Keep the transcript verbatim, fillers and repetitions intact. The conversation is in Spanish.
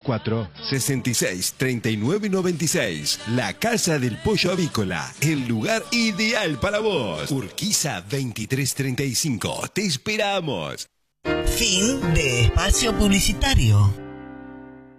cuatro, sesenta y seis, treinta y nueve noventa y seis. La Casa del Pollo Avícola, el lugar ideal para vos. Urquiza veintitrés treinta y cinco. Te esperamos. Fin de espacio publicitario.